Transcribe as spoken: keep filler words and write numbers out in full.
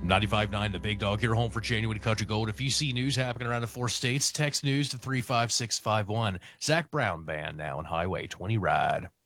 ninety-five point nine The Big Dog here, home for genuine country gold. If you see news happening around the four states, text news to three five six five one. Zach Brown Band now on Highway twenty Ride.